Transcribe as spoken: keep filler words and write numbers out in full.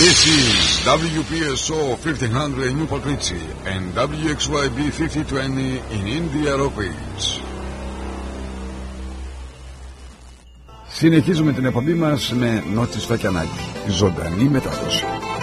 This is W P S O fifteen hundred in Newport Richie and W X Y B fifty twenty in Indianapolis. Συνεχίζουμε την εκπομπή μας με Νότι Σφακιανάκη, ζωντανή μετάδοση.